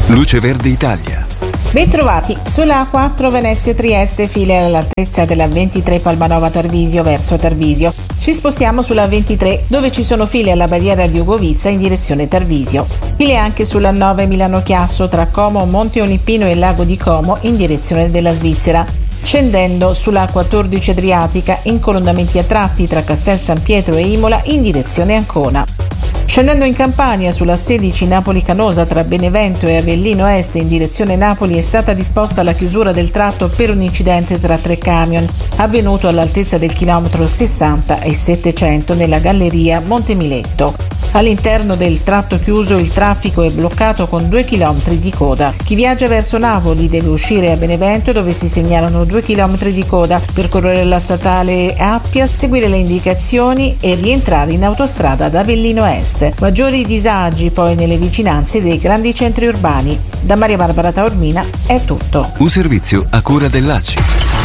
Luce Verde Italia. Bentrovati, sulla A4 Venezia-Trieste, file all'altezza della 23 Palmanova Tarvisio verso Tarvisio. Ci spostiamo sulla 23, dove ci sono file alla barriera di Ugovizza in direzione Tarvisio. File anche sulla 9 Milano-Chiasso tra Como, Monte Olimpino e Lago di Como in direzione della Svizzera. Scendendo sulla A14 Adriatica, incolonnamenti a tratti tra Castel San Pietro e Imola in direzione Ancona. Scendendo in Campania sulla 16 Napoli-Canosa tra Benevento e Avellino Est in direzione Napoli è stata disposta la chiusura del tratto per un incidente tra 3 camion avvenuto all'altezza del chilometro 60 e 700 nella galleria Montemiletto. All'interno del tratto chiuso il traffico è bloccato con 2 km di coda. Chi viaggia verso Napoli deve uscire a Benevento dove si segnalano 2 km di coda, percorrere la statale Appia, seguire le indicazioni e rientrare in autostrada ad Avellino Est. Maggiori disagi poi nelle vicinanze dei grandi centri urbani. Da Maria Barbara Taormina è tutto. Un servizio a cura dell'ACI.